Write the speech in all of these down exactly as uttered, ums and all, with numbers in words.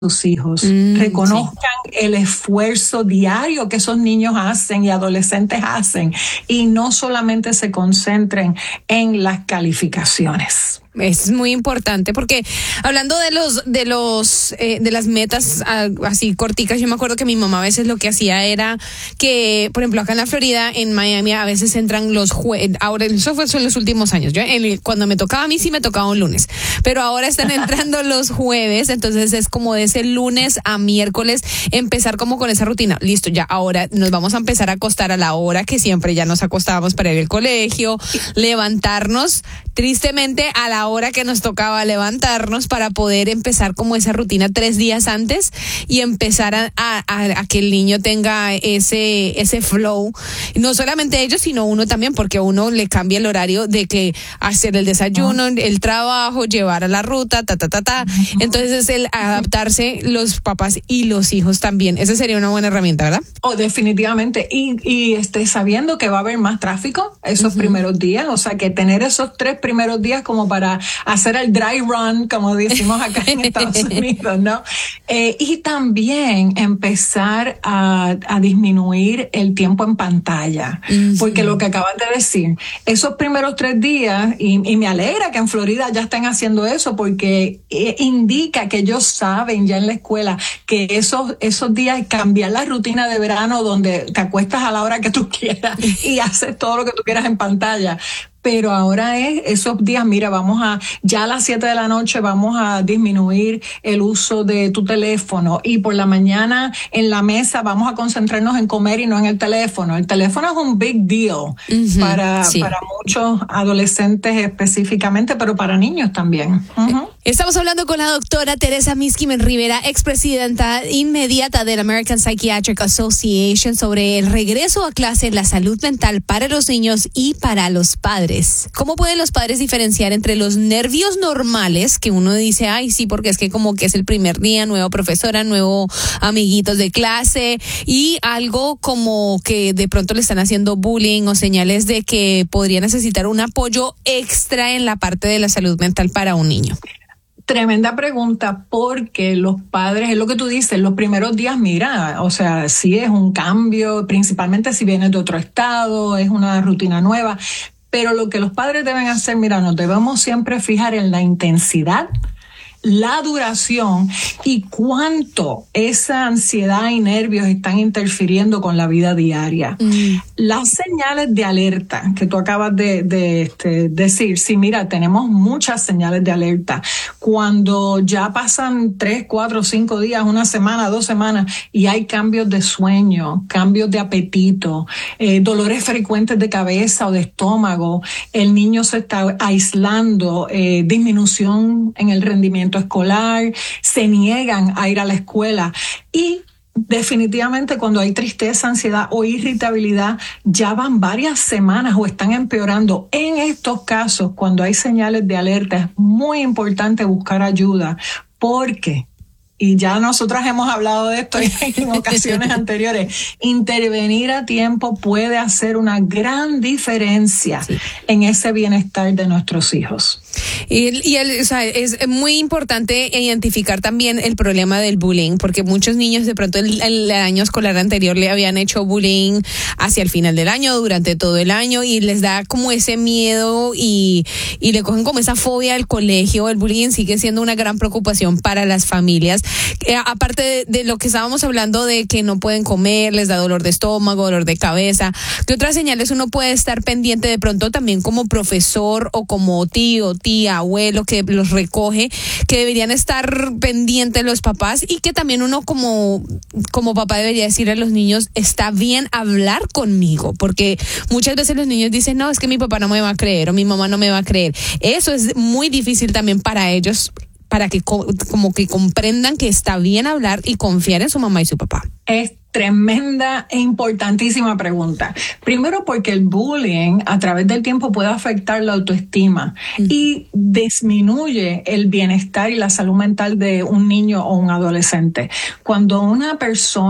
sus hijos, Mm, reconozcan sí. el esfuerzo diario que esos niños hacen y adolescentes hacen y no solamente se concentren en las calificaciones. Es muy importante porque hablando de los de los eh, de las metas ah, así corticas, yo me acuerdo que mi mamá a veces lo que hacía era que, por ejemplo, acá en la Florida, en Miami, a veces entran los jueves, ahora eso fue en los últimos años. Yo en el, cuando me tocaba a mí sí me tocaba un lunes, pero ahora están entrando los jueves, entonces es como de ese lunes a miércoles empezar como con esa rutina. Listo, ya ahora nos vamos a empezar a acostar a la hora que siempre ya nos acostábamos para ir al colegio, levantarnos tristemente a la hora que nos tocaba levantarnos para poder empezar como esa rutina tres días antes y empezar a, a, a que el niño tenga ese ese flow, no solamente ellos sino uno también, porque a uno le cambia el horario de que hacer el desayuno, el trabajo, llevar a la ruta, ta ta ta ta, entonces es el adaptarse los papás y los hijos también. Esa sería una buena herramienta, ¿verdad? Oh, definitivamente, y, y este, sabiendo que va a haber más tráfico esos uh-huh. primeros días, o sea que tener esos tres primeros días como para hacer el dry run, como decimos acá en Estados Unidos, ¿no? Eh, y también empezar a, a disminuir el tiempo en pantalla, uh-huh. porque lo que acabas de decir, esos primeros tres días, y, y me alegra que en Florida ya estén haciendo eso, porque eh, indica que ellos saben ya en la escuela que esos, esos días cambiar la rutina de verano donde te acuestas a la hora que tú quieras y haces todo lo que tú quieras en pantalla. Pero ahora es esos días, mira, vamos a, ya a las siete de la noche vamos a disminuir el uso de tu teléfono y por la mañana en la mesa vamos a concentrarnos en comer y no en el teléfono. El teléfono es un big deal uh-huh, para, sí. para muchos adolescentes específicamente, pero para niños también. Uh-huh. Estamos hablando con la doctora Teresa Miskimen Rivera, expresidenta inmediata de la American Psychiatric Association, sobre el regreso a clase en la salud mental para los niños y para los padres. ¿Cómo pueden los padres diferenciar entre los nervios normales, que uno dice, ay, sí, porque es que como que es el primer día, nueva profesora, nuevo amiguitos de clase, y algo como que de pronto le están haciendo bullying o señales de que podría necesitar un apoyo extra en la parte de la salud mental para un niño? Tremenda pregunta, porque los padres, es lo que tú dices, los primeros días, mira, o sea, sí es un cambio, principalmente si vienes de otro estado, es una rutina nueva, pero lo que los padres deben hacer, mira, nos debemos siempre fijar en la intensidad, la duración y cuánto esa ansiedad y nervios están interfiriendo con la vida diaria. Mm. Las señales de alerta que tú acabas de, de este, decir, sí, mira, tenemos muchas señales de alerta. Cuando ya pasan tres, cuatro, cinco días, una semana, dos semanas y hay cambios de sueño, cambios de apetito, eh, dolores frecuentes de cabeza o de estómago, el niño se está aislando, eh, disminución en el rendimiento escolar, se niegan a ir a la escuela y definitivamente cuando hay tristeza, ansiedad o irritabilidad ya van varias semanas o están empeorando. En estos casos, cuando hay señales de alerta, es muy importante buscar ayuda porque, y ya nosotras hemos hablado de esto en ocasiones anteriores, intervenir a tiempo puede hacer una gran diferencia sí. en ese bienestar de nuestros hijos. Y, y el, o sea, es muy importante identificar también el problema del bullying, porque muchos niños de pronto el, el año escolar anterior le habían hecho bullying hacia el final del año, durante todo el año, y les da como ese miedo y, y le cogen como esa fobia al colegio. El bullying sigue siendo una gran preocupación para las familias. Eh, aparte de, de lo que estábamos hablando de que no pueden comer, les da dolor de estómago, dolor de cabeza, ¿qué otras señales uno puede estar pendiente de pronto también como profesor o como tío, tía, abuelo que los recoge, que deberían estar pendientes los papás y que también uno como, como papá debería decir a los niños, está bien hablar conmigo? Porque muchas veces los niños dicen, no, es que mi papá no me va a creer o mi mamá no me va a creer. Eso es muy difícil también para ellos, para que como que comprendan que está bien hablar y confiar en su mamá y su papá. Es tremenda e importantísima pregunta. Primero porque el bullying a través del tiempo puede afectar la autoestima uh-huh. y disminuye el bienestar y la salud mental de un niño o un adolescente. Cuando una persona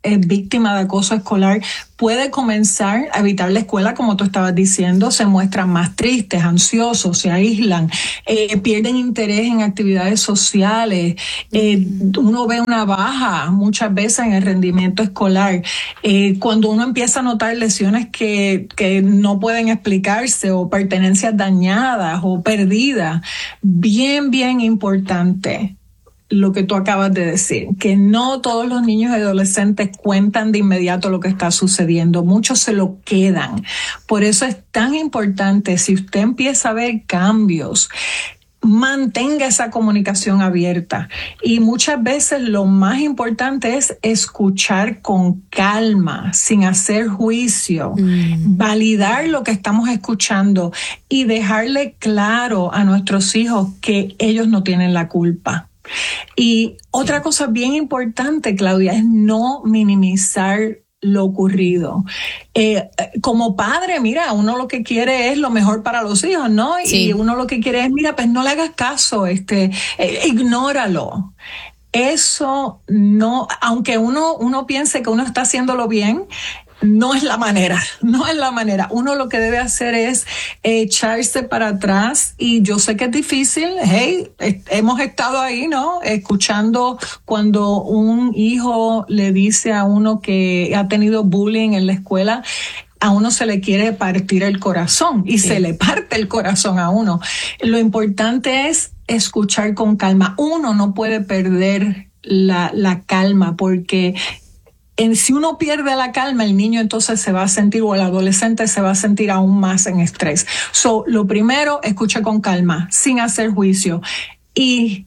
es víctima de acoso escolar puede comenzar a evitar la escuela, como tú estabas diciendo, se muestran más tristes, ansiosos, se aíslan, eh, pierden interés en actividades sociales, eh, uno ve una baja muchas veces en el rendimiento escolar. Eh, cuando uno empieza a notar lesiones que, que no pueden explicarse o pertenencias dañadas o perdidas, bien, bien importante lo que tú acabas de decir, que no todos los niños y adolescentes cuentan de inmediato lo que está sucediendo, muchos se lo quedan. Por eso es tan importante, si usted empieza a ver cambios, mantenga esa comunicación abierta. Y muchas veces lo más importante es escuchar con calma, sin hacer juicio, mm. validar lo que estamos escuchando y dejarle claro a nuestros hijos que ellos no tienen la culpa. Y otra cosa bien importante, Claudia, es no minimizar lo ocurrido. Eh, como padre, mira, uno lo que quiere es lo mejor para los hijos, ¿no? Sí. Y uno lo que quiere es, mira, pues no le hagas caso, este, eh, ignóralo. Eso no, aunque uno, uno piense que uno está haciéndolo bien, no es la manera, no es la manera. Uno lo que debe hacer es echarse para atrás, y yo sé que es difícil. Hey, hemos estado ahí, ¿no? Escuchando cuando un hijo le dice a uno que ha tenido bullying en la escuela, a uno se le quiere partir el corazón y sí. se le parte el corazón a uno. Lo importante es escuchar con calma. Uno no puede perder la, la calma, porque En, si uno pierde la calma, el niño entonces se va a sentir, o el adolescente se va a sentir aún más en estrés. So, lo primero, escuche con calma, sin hacer juicio. Y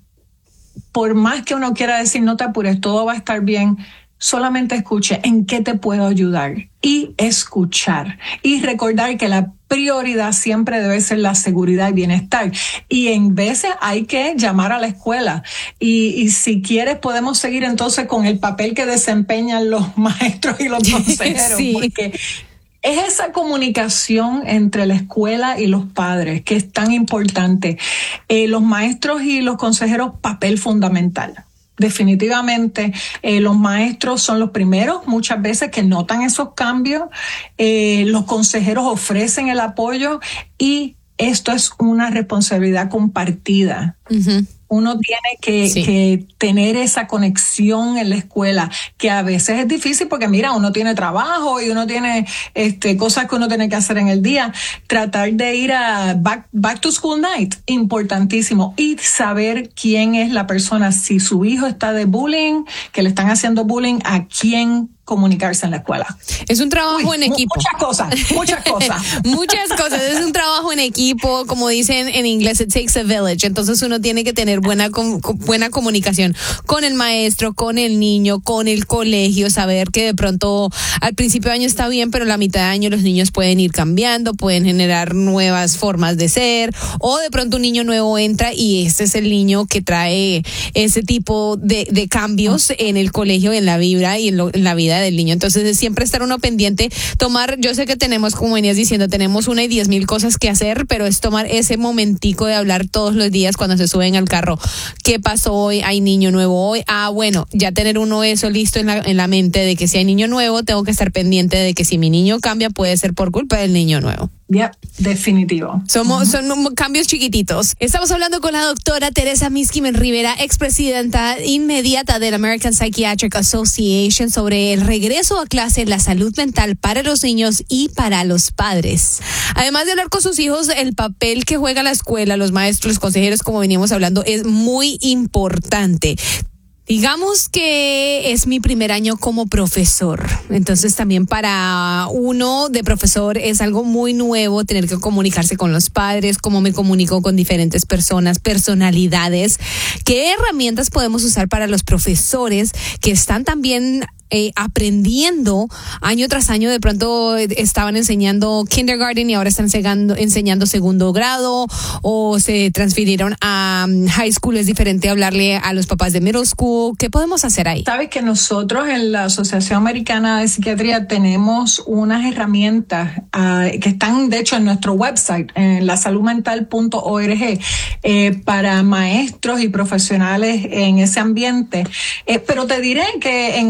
por más que uno quiera decir, no te apures, todo va a estar bien, solamente escuche en qué te puedo ayudar y escuchar. Y recordar que la prioridad siempre debe ser la seguridad y bienestar. Y en veces hay que llamar a la escuela. Y, y si quieres podemos seguir entonces con el papel que desempeñan los maestros y los consejeros. Sí. Porque es esa comunicación entre la escuela y los padres que es tan importante. Eh, los maestros y los consejeros, papel fundamental. Definitivamente, eh, los maestros son los primeros muchas veces que notan esos cambios, eh, los consejeros ofrecen el apoyo y esto es una responsabilidad compartida. Uh-huh. Uno tiene que, sí. que tener esa conexión en la escuela, que a veces es difícil porque mira, uno tiene trabajo y uno tiene este, cosas que uno tiene que hacer en el día. Tratar de ir a back, back to school night, importantísimo. Y saber quién es la persona, si su hijo está de bullying, que le están haciendo bullying, a quién comunicarse en la escuela. Es un trabajo Uy, en equipo. Muchas cosas, muchas cosas. muchas cosas. Es un trabajo en equipo, como dicen en inglés, it takes a village. Entonces uno tiene que tener buena, com- buena comunicación con el maestro, con el niño, con el colegio, saber que de pronto al principio de año está bien, pero a la mitad de año los niños pueden ir cambiando, pueden generar nuevas formas de ser, o de pronto un niño nuevo entra y este es el niño que trae ese tipo de, de cambios en el colegio, en la vibra y en, lo, en la vida del niño. Entonces es siempre estar uno pendiente, tomar, yo sé que tenemos, como venías diciendo, tenemos una y diez mil cosas que hacer, pero es tomar ese momentico de hablar todos los días cuando se suben al carro. ¿Qué pasó hoy? ¿Hay niño nuevo hoy? Ah, bueno, ya tener uno eso listo en la, en la mente de que si hay niño nuevo, tengo que estar pendiente de que si mi niño cambia, puede ser por culpa del niño nuevo. Ya, yep, definitivo. Somos, uh-huh. Son cambios chiquititos. Estamos hablando con la doctora Teresa Miskimen Rivera, expresidenta inmediata del American Psychiatric Association, sobre el regreso a clase, la salud mental para los niños y para los padres. Además de hablar con sus hijos, el papel que juega la escuela, los maestros, los consejeros, como veníamos hablando, es muy importante. Digamos que es mi primer año como profesor, entonces también para uno de profesor es algo muy nuevo tener que comunicarse con los padres, cómo me comunico con diferentes personas, personalidades. ¿Qué herramientas podemos usar para los profesores que están también Eh, aprendiendo año tras año? De pronto estaban enseñando kindergarten y ahora están enseñando, enseñando segundo grado, o se transfirieron a um, high school. Es diferente hablarle a los papás de middle school. ¿Qué podemos hacer ahí? Sabes que nosotros en la Asociación Americana de Psiquiatría tenemos unas herramientas uh, que están de hecho en nuestro website, en la salud mental punto org, eh, para maestros y profesionales en ese ambiente. Eh, pero te diré que en, en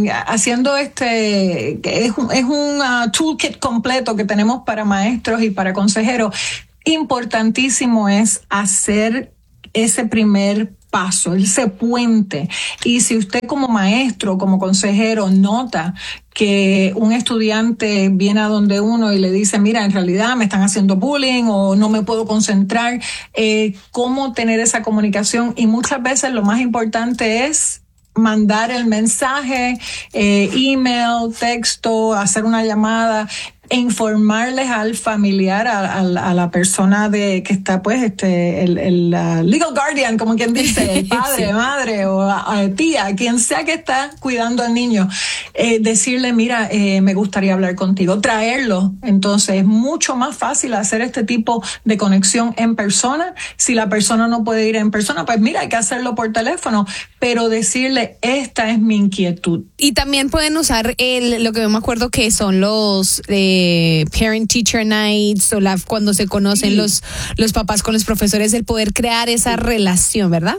en haciendo este, es un, es un uh, toolkit completo que tenemos para maestros y para consejeros. Importantísimo es hacer ese primer paso, ese puente. Y si usted como maestro, como consejero, nota que un estudiante viene a donde uno y le dice, mira, en realidad me están haciendo bullying o no me puedo concentrar, eh, cómo tener esa comunicación. Y muchas veces lo más importante es mandar el mensaje, eh, email, texto, hacer una llamada, e informarles al familiar, a, a, a la persona de que está, pues, este, el, el uh, legal guardian, como quien dice, el padre, sí. madre o a, a tía, quien sea que está cuidando al niño, eh, decirle, mira, eh, me gustaría hablar contigo, traerlo. Entonces es mucho más fácil hacer este tipo de conexión en persona. Si la persona no puede ir en persona, pues mira, hay que hacerlo por teléfono, pero decirle, esta es mi inquietud. Y también pueden usar el, lo que me acuerdo que son los eh, Parent Teacher Nights o la, cuando se conocen sí. los, los papás con los profesores, el poder crear esa sí. relación, ¿verdad?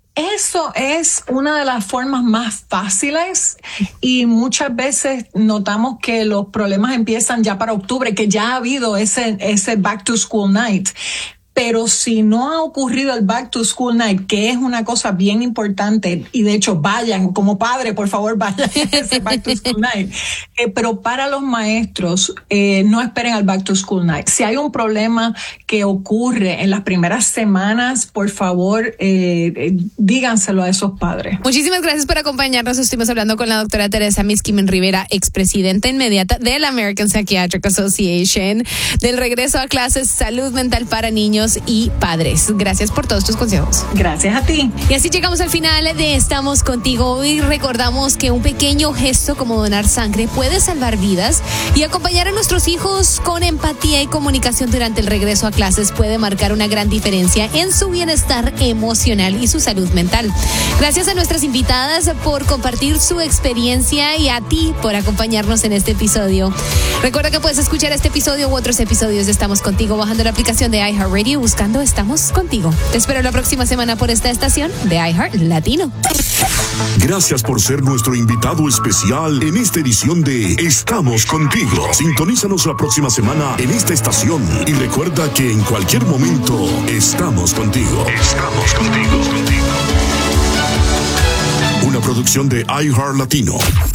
Eso es una de las formas más fáciles y muchas veces notamos que los problemas empiezan ya para octubre, que ya ha habido ese, ese Back to School Night. Pero si no ha ocurrido el Back to School Night, que es una cosa bien importante, y de hecho vayan, como padre, por favor, vayan a ese Back to School Night. Eh, pero para los maestros, eh, no esperen al Back to School Night. Si hay un problema que ocurre en las primeras semanas, por favor, eh, eh, díganselo a esos padres. Muchísimas gracias por acompañarnos. Estuvimos hablando con la doctora Teresa Miskimen Rivera, expresidenta inmediata de la American Psychiatric Association, del regreso a clases, salud mental para niños y padres. Gracias por todos tus consejos. Gracias a ti. Y así llegamos al final de Estamos Contigo. Hoy recordamos que un pequeño gesto como donar sangre puede salvar vidas y acompañar a nuestros hijos con empatía y comunicación durante el regreso a clases puede marcar una gran diferencia en su bienestar emocional y su salud mental. Gracias a nuestras invitadas por compartir su experiencia y a ti por acompañarnos en este episodio. Recuerda que puedes escuchar este episodio u otros episodios de Estamos Contigo bajando la aplicación de iHeartRadio buscando Estamos Contigo. Te espero la próxima semana por esta estación de iHeart Latino. Gracias por ser nuestro invitado especial en esta edición de Estamos Contigo. Sintonízanos la próxima semana en esta estación y recuerda que en cualquier momento estamos contigo. Estamos contigo. Una producción de iHeart Latino.